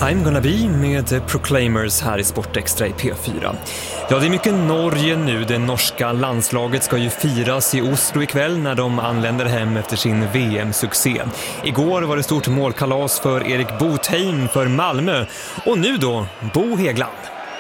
I'm gonna be med Proclaimers här i Sportextra i P4. Ja, det är mycket Norge nu. Det norska landslaget ska ju firas i Oslo ikväll när de anländer hem efter sin VM-succé. Igår var det stort målkalas för Erik Botheim för Malmö. Och nu då, Bo Häggland.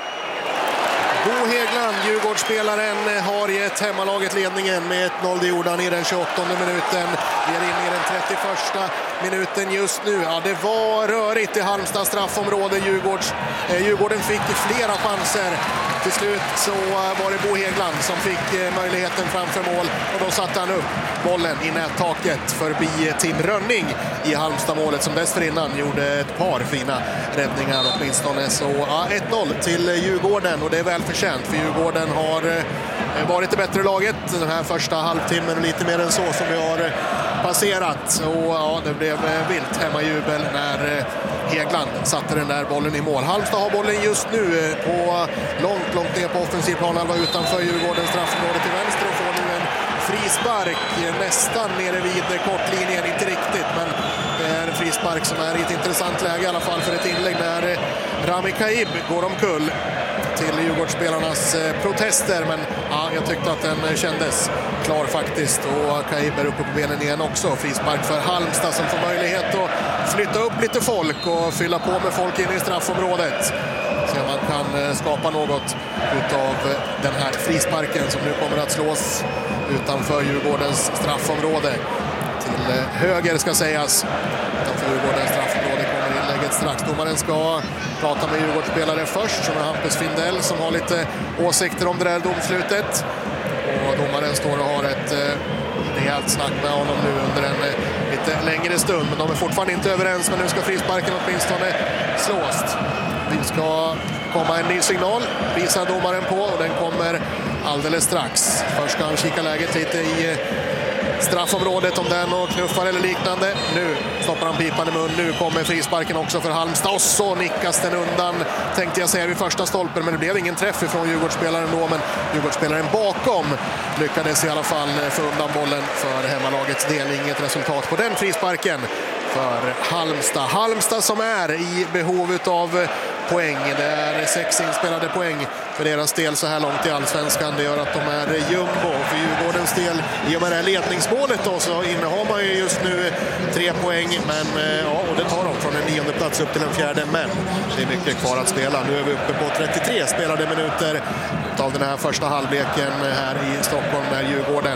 Bo Häggland, Djurgårdsspelaren, har gett hemmalaget ledningen med 1-0. Det gjorde han i den 28:e minuten. Vi är inne i den 31:a minuten just nu. Ja, det var rörigt i Halmstad straffområde. Djurgården fick flera chanser. Till slut så var det Bo Häggland som fick möjligheten framför mål. Och då satte han upp bollen i nättaket förbi Tim Rönning i Halmstad-målet som dessförinnan gjorde ett par fina räddningar åtminstone. Så 1-0 till Djurgården och det är välförtjänt för Djurgården har varit det bättre laget den här första halvtimmen och lite mer än så som vi har passerat. Och det blev vilt hemmajubel när Häggland satte den där bollen i mål. Halmstad har bollen just nu på långt ner på offensiv planhalva utanför Djurgårdens straffområde till vänster och får nu en frispark nästan nere vid kortlinjen, inte riktigt, men det är en frispark som är i ett intressant läge i alla fall för ett inlägg när Rami Kaib går omkull till Djurgårdsspelarnas protester, men jag tyckte att den kändes klar faktiskt och Kaib är uppe på benen igen också. Frispark för Halmstad som får möjlighet att flytta upp lite folk och fylla på med folk in i straffområdet. Så man kan skapa något utav den här frisparken som nu kommer att slås utanför Djurgårdens straffområde. Till höger ska sägas. Utanför Djurgårdens straffområde kommer inlägget strax. Domaren ska prata med Djurgårdsspelare först, som är Hampus Findell som har lite åsikter om det där domslutet. Och domaren står och har ett rejält snack med honom nu under en lite längre stund. Men de är fortfarande inte överens, men nu ska frisparken åtminstone slås. Det ska komma en ny signal, visar domaren på, och den kommer alldeles strax. Först ska han kika läget lite i straffområdet om den och knuffar eller liknande. Nu stoppar han pipan i mun. Nu kommer frisparken också för Halmstad och så nickas den undan, tänkte jag säga, vid första stolpen, men det blev ingen träff ifrån Djurgårdsspelaren då, men Djurgårdsspelaren bakom lyckades i alla fall få undan bollen för hemmalagets del. Inget resultat på den frisparken för Halmstad. Halmstad som är i behov av poäng. Det är 6 inspelade poäng för deras del så här långt i Allsvenskan. Det gör att de är jumbo. För Djurgårdens del, i och med det här ledningsmålet då, så innehar man ju just nu 3 poäng. Men och det tar de från en 9:e plats upp till en 4:e. Men det är mycket kvar att spela. Nu är vi uppe på 33 spelade minuter av den här första halvleken här i Stockholm, när Djurgården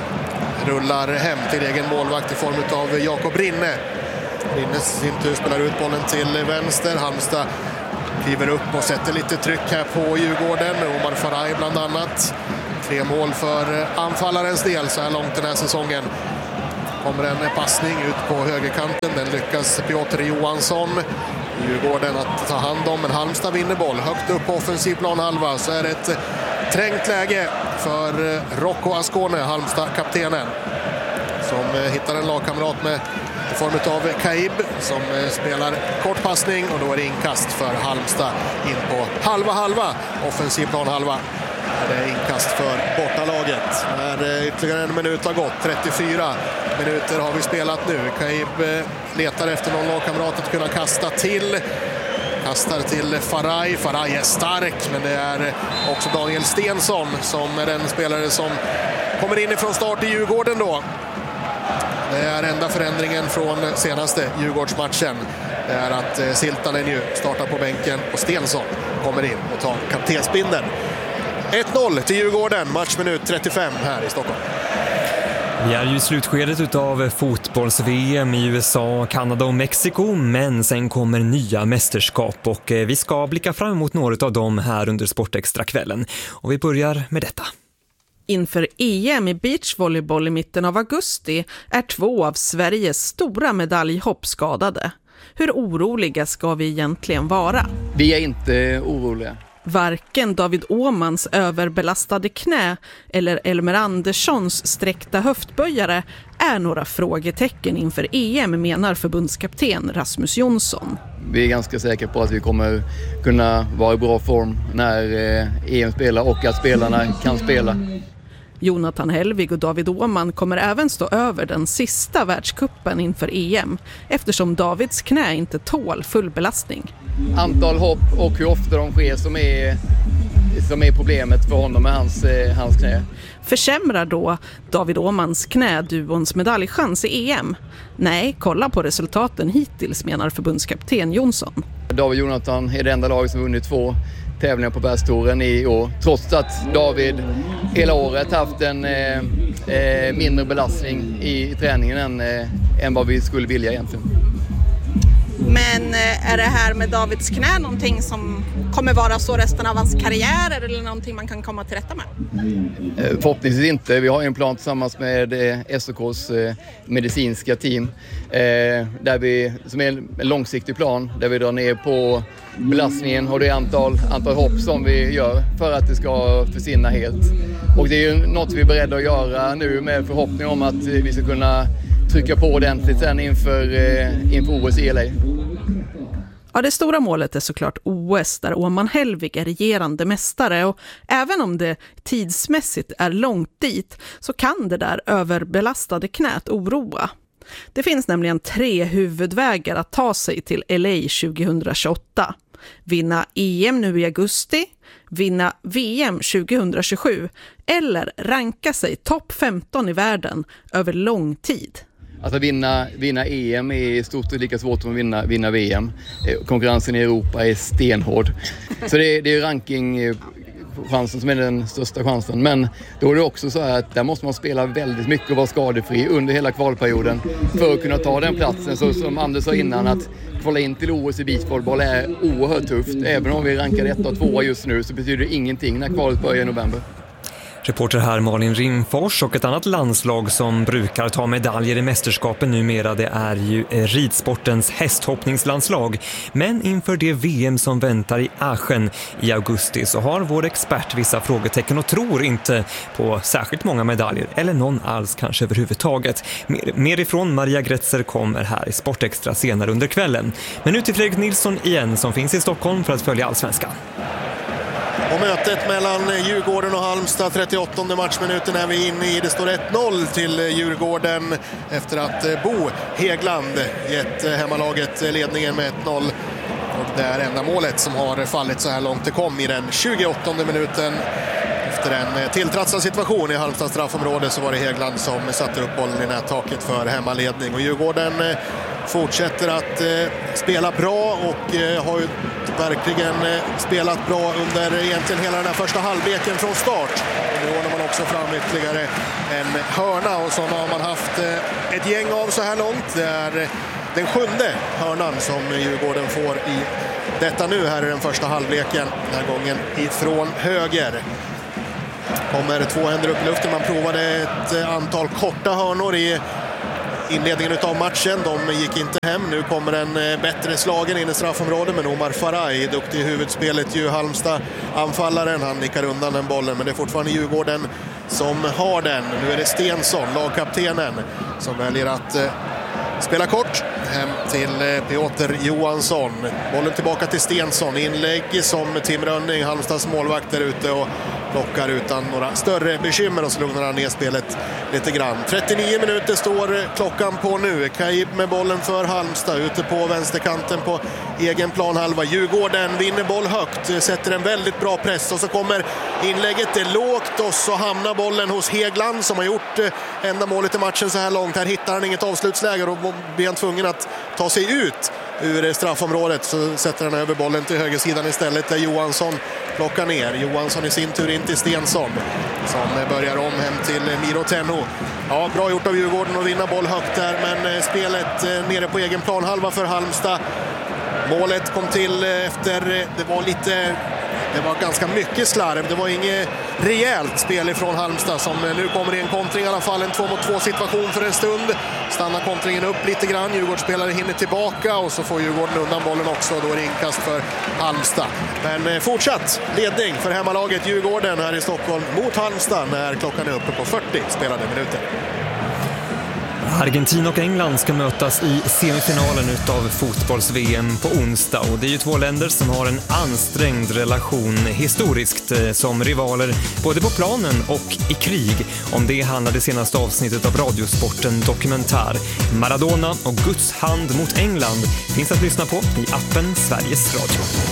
rullar hem till egen målvakt i form av Jakob Rinne. Rinne sin tur spelar ut bollen till vänster. Halmstad kliver upp och sätter lite tryck här på Djurgården med Omar Faraj bland annat. 3 mål för anfallarens del så här långt den här säsongen. Kommer en passning ut på högerkanten. Den lyckas Piotr Johansson, Djurgården, att ta hand om. Men Halmstad vinner boll högt upp på offensiv planhalva. Så är det ett trängt läge för Rocco Ascone, Halmstad-kaptenen, som hittar en lagkamrat med i form av Kaib som spelar kort passning, och då är det inkast för Halmstad in på halva offensiv planhalva. Det är inkast för bortalaget. När ytterligare en minut har gått, 34 minuter har vi spelat nu. Kaib letar efter någon lagkamrat att kunna kasta till. Kastar till Faraj. Faraj är stark, men det är också Daniel Stensson som är den spelare som kommer in ifrån start i Djurgården då. Det är enda förändringen från senaste Djurgårdsmatchen. Det är att Siltanen ju startar på bänken och Stensson kommer in och tar kaptensbindeln. 1-0 till Djurgården, matchminut 35 här i Stockholm. Vi är ju i slutskedet av fotbolls-VM i USA, Kanada och Mexiko, men sen kommer nya mästerskap och vi ska blicka fram emot några av dem här under Sportextra-kvällen. Och vi börjar med detta. Inför EM i beachvolleyboll i mitten av augusti är 2 av Sveriges stora medaljhopp skadade. Hur oroliga ska vi egentligen vara? Vi är inte oroliga. Varken David Åhmans överbelastade knä eller Elmer Anderssons sträckta höftböjare är några frågetecken inför EM, menar förbundskapten Rasmus Jonsson. Vi är ganska säkra på att vi kommer kunna vara i bra form när EM spelar och att spelarna kan spela. Jonathan Helvig och David Åhman kommer även stå över den sista världskuppen inför EM eftersom Davids knä inte tål full belastning. antal hopp och hur ofta de sker som är problemet för honom med hans knä. Försämrar då David Åhmans knä duons medaljchans i EM? Nej, kolla på resultaten hittills, menar förbundskapten Jonsson. David Jonathan är det enda laget som vunnit 2 tävlingar på världstouren i år. Trots att David hela året haft en mindre belastning i träningen än vad vi skulle vilja egentligen. Men är det här med Davids knä någonting som kommer vara så resten av hans karriär eller någonting man kan komma till rätta med? Förhoppningsvis inte. Vi har en plan tillsammans med SOKs medicinska team som är en långsiktig plan där vi drar ner på belastningen och det antal hopp som vi gör för att det ska försvinna helt. Och det är ju något vi är beredda att göra nu med förhoppning om att vi ska kunna trycka på ordentligt sen inför OS i LA. Ja, det stora målet är såklart OS där Åman Helvig är regerande mästare, och även om det tidsmässigt är långt dit så kan det där överbelastade knät oroa. Det finns nämligen 3 huvudvägar att ta sig till LA 2028. Vinna EM nu i augusti, vinna VM 2027 eller ranka sig topp 15 i världen över lång tid. Att vinna EM är stort och lika svårt som att vinna VM. Konkurrensen i Europa är stenhård. Så det är rankingchansen som är den största chansen. Men då är det också så här att där måste man spela väldigt mycket och vara skadefri under hela kvalperioden för att kunna ta den platsen. Så som Anders sa innan, att kvala in till OS i beachvolleyboll är oerhört tufft. Även om vi rankar 1 och 2 just nu så betyder det ingenting när kvalet börjar i november. Reporter här Malin Rimfors, och ett annat landslag som brukar ta medaljer i mästerskapen numera, det är ju ridsportens hästhoppningslandslag. Men inför det VM som väntar i Aachen i augusti så har vår expert vissa frågetecken och tror inte på särskilt många medaljer, eller någon alls kanske överhuvudtaget. Mer ifrån Maria Gretzer kommer här i Sportextra senare under kvällen. Men nu till Fredrik Nilsson igen som finns i Stockholm för att följa allsvenskan. Och mötet mellan Djurgården och Halmstad, 38 matchminuten är vi inne i. Det står 1-0 till Djurgården efter att Bo Hegland gett hemmalaget ledningen med 1-0. Och det är enda målet som har fallit så här långt. Det kom i den 28 minuten. Efter en tilltratsad situation i Halmstad straffområde så var det Hegland som satte upp bollen i nättaket för hemmaledning. Och Djurgården fortsätter att spela bra och har ju verkligen spelat bra under egentligen hela den här första halvleken från start. Och nu ordnar man också fram ytterligare en hörna, och så har man haft ett gäng av så här långt. Det är den 7:e hörnan som Djurgården får i detta nu här i den första halvleken. Den här gången ifrån höger. Kommer 2 händer upp i luften. Man provade ett antal korta hörnor i inledningen av matchen. De gick inte hem. Nu kommer en bättre slagen in i straffområdet, men Omar Faraj, duktig i huvudspelet, ju Halmstad anfallaren. Han nickar undan den bollen, men det är fortfarande Djurgården som har den. Nu är det Stensson, lagkaptenen, som väljer att spela kort hem till Piotr Johansson. Bollen tillbaka till Stensson. Inlägg som Tim Rönning, Halmstads målvakt, är ute och blockar utan några större bekymmer, och så lugnar han ner spelet lite grann. 39 minuter står klockan på nu. Kaib med bollen för Halmstad ute på vänsterkanten på egen planhalva. Djurgården vinner boll högt, sätter en väldigt bra press, och så kommer inlägget, det är lågt, och så hamnar bollen hos Hegland som har gjort enda målet i matchen så här långt. Här hittar han inget avslutsläge och blir han tvungen att ta sig ut ur straffområdet, så sätter han över bollen till högersidan istället där Johansson plockar ner. Johansson i sin tur in till Stensson som börjar om hem till Miro Tenno. Ja, bra gjort av Djurgården att vinna boll högt där, men spelet nere på egen planhalva för Halmstad. Målet kom till efter, det var ganska mycket slarv. Det var inget rejält spel ifrån Halmstad som nu kommer i en kontring i alla fall. En 2-mot-2 situation för en stund. Stannar kontringen upp lite grann. Djurgårdsspelare hinner tillbaka och så får Djurgården undan bollen också. Då är det inkast för Halmstad. Men fortsatt ledning för hemmalaget Djurgården här i Stockholm mot Halmstad när klockan är uppe på 40 spelade minuter. Argentina och England ska mötas i semifinalen utav fotbolls-VM på onsdag. Och det är ju två länder som har en ansträngd relation historiskt som rivaler både på planen och i krig. Om det handlar det senaste avsnittet av Radiosporten Dokumentär. Maradona och Guds hand mot England finns att lyssna på i appen Sveriges Radio.